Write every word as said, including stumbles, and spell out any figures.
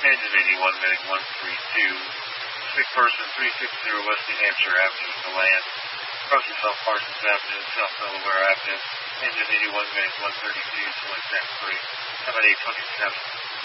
engine eighty-one, Medic one three two. Sick person three sixty West New Hampshire Avenue to land. Crossing South Parsons Avenue, South Delaware Avenue. Engine eighty-one, Medic one thirty-two, select next three. Seven eight twenty-seven.